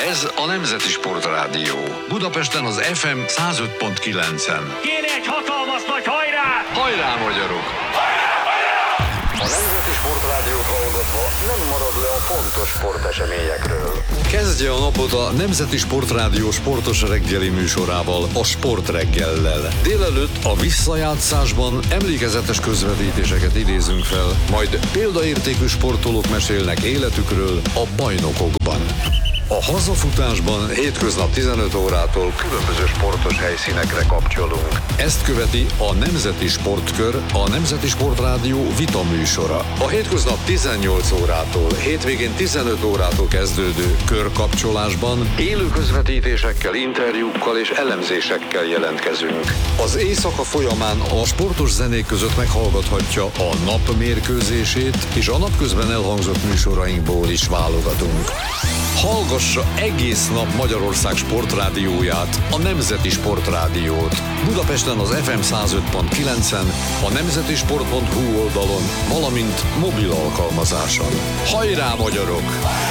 Ez a Nemzeti Sportrádió. Budapesten az FM 105.9-en. Kéne egy hatalmas nagy hajrá! Hajrá, magyarok! A Nemzeti Sportrádiót hallgatva nem marad le a fontos sporteseményekről. Kezdje a napot a Nemzeti Sportrádió sportos reggeli műsorával, a Sportreggellel. Délelőtt a visszajátszásban emlékezetes közvetítéseket idézünk fel, majd példaértékű sportolók mesélnek életükről a bajnokokban. A hazafutásban hétköznap 15 órától különböző sportos helyszínekre kapcsolunk. Ezt követi a Nemzeti Sportkör, a Nemzeti Sportrádió vita műsora. A hétköznap 18 órától, hétvégén 15 órától kezdődő körkapcsolásban élő közvetítésekkel, interjúkkal és elemzésekkel jelentkezünk. Az éjszaka folyamán a sportos zenék között meghallgathatja a nap mérkőzését, és a napközben elhangzott műsorainkból is válogatunk. Hallgassa egész nap Magyarország sportrádióját, a Nemzeti Sportrádiót. Budapesten az FM 105.9-en, a nemzetisport.hu oldalon, valamint mobil alkalmazáson. Hajrá, magyarok!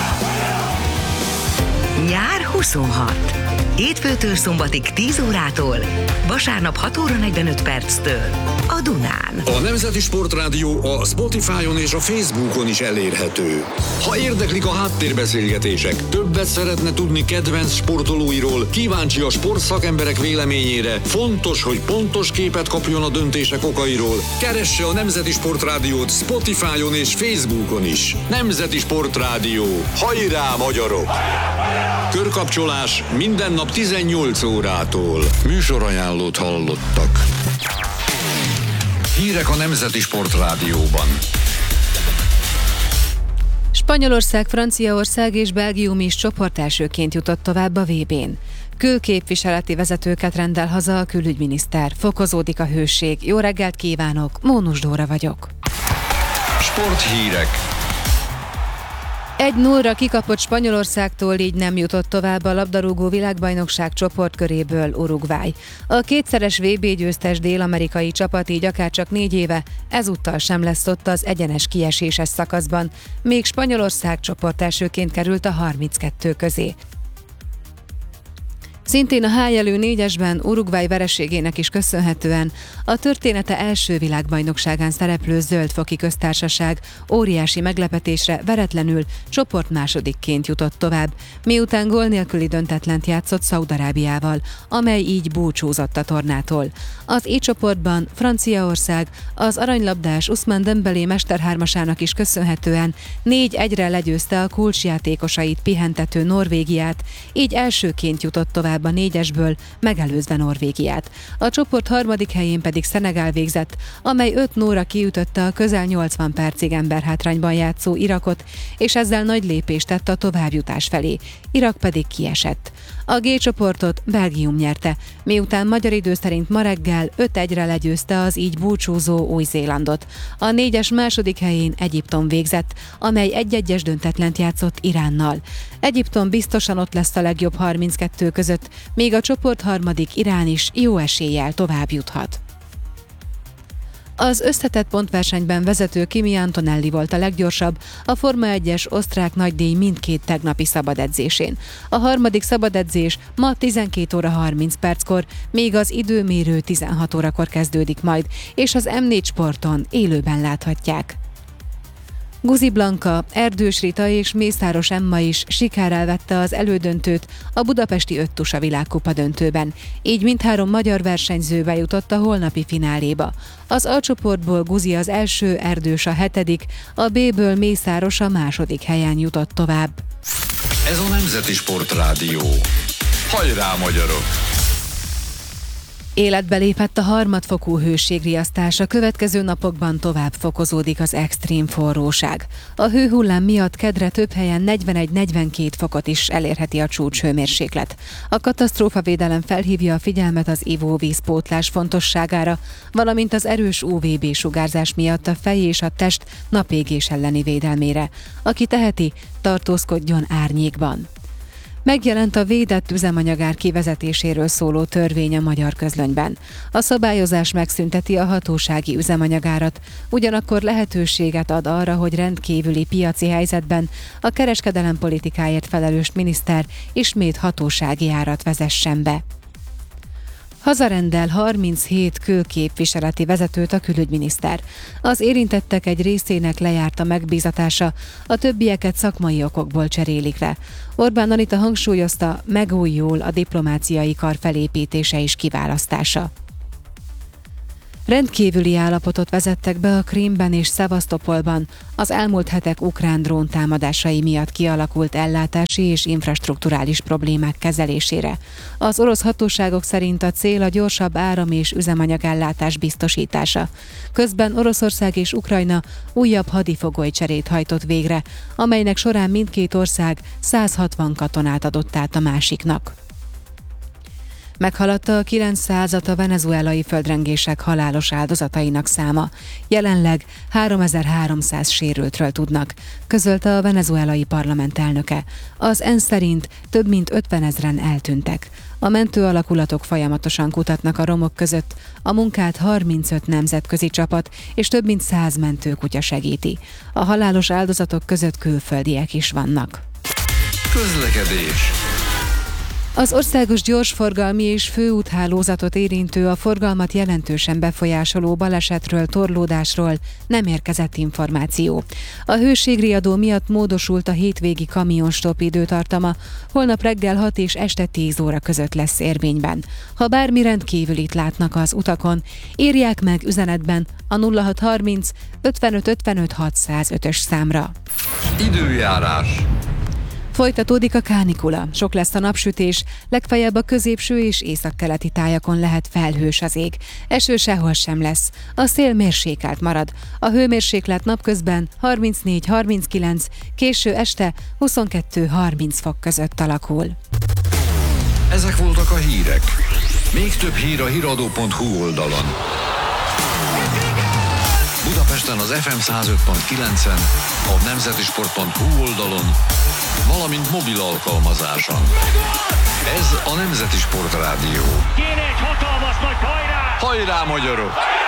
Nyár 26. Hétfőtől szombatig 10 órától, vasárnap 6 óra 45 perctől a Dunán. A Nemzeti Sportrádió a Spotify-on és a Facebookon is elérhető. Ha érdeklik a háttérbeszélgetések, többet szeretne tudni kedvenc sportolóiról, kíváncsi a sportszakemberek véleményére, fontos, hogy pontos képet kapjon a döntések okairól, keresse a Nemzeti Sportrádiót Spotify-on és Facebookon is. Nemzeti Sportrádió. Hajrá, magyarok! Körkapcsolás minden nap 18 órától. Műsorajánlót hallottak. Hírek a Nemzeti Sportrádióban. Spanyolország, Franciaország és Belgium is csoportelsőként jutott tovább a VB-n. Külképviseleti vezetőket rendel haza a külügyminiszter. Fokozódik a hőség. Jó reggelt kívánok, Mónus Dóra vagyok. Sporthírek. 1-0-ra kikapott Spanyolországtól, így nem jutott tovább a labdarúgó világbajnokság csoportköréből Uruguay. A kétszeres VB győztes dél-amerikai csapat így akárcsak 4 éve ezúttal sem lesz ott az egyenes kieséses szakaszban, még Spanyolország csoportelsőként került a 32 közé. Szintén a H-jelű 4-esben Uruguay vereségének is köszönhetően a története első világbajnokságán szereplő Zöld-foki köztársaság óriási meglepetésre veretlenül csoportmásodikként jutott tovább, miután gól nélküli döntetlent játszott Szaúd-Arábiával, amely így búcsúzott a tornától. Az E csoportban Franciaország az aranylabdás Ousmane Dembélé mesterhármasának is köszönhetően 4-1-re legyőzte a kulcsjátékosait pihentető Norvégiát, így elsőként jutott tovább a 4-esből, megelőzve Norvégiát. A csoport harmadik helyén pedig Szenegál végzett, amely 5-0-ra kiütötte a közel 80 percig emberhátrányban játszó Irakot, és ezzel nagy lépést tett a továbbjutás felé. Irak pedig kiesett. A G csoportot Belgium nyerte, miután magyar idő szerint ma reggel 5-1-re legyőzte az így búcsúzó Új-Zélandot. A 4-es második helyén Egyiptom végzett, amely 1-1-es döntetlent játszott Iránnal. Egyiptom biztosan ott lesz a legjobb 32 között, még a csoport harmadik Irán is jó eséllyel tovább juthat. Az összetett pontversenyben vezető Kimi Antonelli volt a leggyorsabb a Forma 1-es osztrák nagydíj mindkét tegnapi szabadedzésén. A harmadik szabadedzés ma 12 óra 30 perckor, még az időmérő 16 órakor kezdődik majd, és az M4 Sporton élőben láthatják. Guzi Blanka, Erdős Rita és Mészáros Emma is sikárral vette az elődöntőt a budapesti öttusa világkupa döntőben. Így mindhárom magyar versenyző bejutott a holnapi fináléba. Az A csoportból Guzi az első, Erdős a 7., a B-ből Mészáros a második helyen jutott tovább. Ez a Nemzeti Sportrádió. Hajrá, magyarok! Életbe lépett a harmadfokú hőségriasztás, a következő napokban tovább fokozódik az extrém forróság. A hőhullám miatt kedre több helyen 41-42 fokot is elérheti a csúcshőmérséklet. A katasztrófavédelem felhívja a figyelmet az ivóvízpótlás fontosságára, valamint az erős UVB-sugárzás miatt a fej és a test napégés elleni védelmére. Aki teheti, tartózkodjon árnyékban. Megjelent a védett üzemanyagár kivezetéséről szóló törvény a Magyar Közlönyben. A szabályozás megszünteti a hatósági üzemanyagárat, ugyanakkor lehetőséget ad arra, hogy rendkívüli piaci helyzetben a kereskedelem politikáért felelős miniszter ismét hatósági árat vezessen be. Hazarendel 37 külképviseleti vezetőt a külügyminiszter. Az érintettek egy részének lejárt a megbízatása, a többieket szakmai okokból cserélik le. Orbán Anita hangsúlyozta, megújul a diplomáciai kar felépítése és kiválasztása. Rendkívüli állapotot vezettek be a Krímben és Szevasztopolban az elmúlt hetek ukrán drón támadásai miatt kialakult ellátási és infrastrukturális problémák kezelésére. Az orosz hatóságok szerint a cél a gyorsabb áram- és üzemanyagellátás biztosítása. Közben Oroszország és Ukrajna újabb hadifogolycserét hajtott végre, amelynek során mindkét ország 160 katonát adott át a másiknak. Meghaladta a 900-at a venezuelai földrengések halálos áldozatainak száma. Jelenleg 3300 sérültről tudnak, közölte a venezuelai parlament elnöke. Az ENSZ szerint több mint 50 000-en eltűntek. A mentőalakulatok folyamatosan kutatnak a romok között, a munkát 35 nemzetközi csapat és több mint 100 mentőkutya segíti. A halálos áldozatok között külföldiek is vannak. Közlekedés. Az országos gyorsforgalmi és főúthálózatot érintő, a forgalmat jelentősen befolyásoló balesetről, torlódásról nem érkezett információ. A hőségriadó miatt módosult a hétvégi kamionstopp időtartama, holnap reggel 6 és este 10 óra között lesz érvényben. Ha bármi rendkívülit látnak az utakon, írják meg üzenetben a 0630 55 55 605-ös számra. Időjárás. Folytatódik a kánikula, sok lesz a napsütés, legfeljebb a középső és északkeleti tájakon lehet felhős az ég. Eső sehol sem lesz, a szél mérsékelt marad. A hőmérséklet napközben 34-39, késő este 22-30 fok között alakul. Ezek voltak a hírek. Még több hír a hiradó.hu oldalon. Budapesten az FM 105.9-en, a nemzetisport.hu oldalon, valamint mobil alkalmazáson. Ez a Nemzeti Sport Rádió. Kéne egy hatalmas nagy hajrá! Hajrá, magyarok!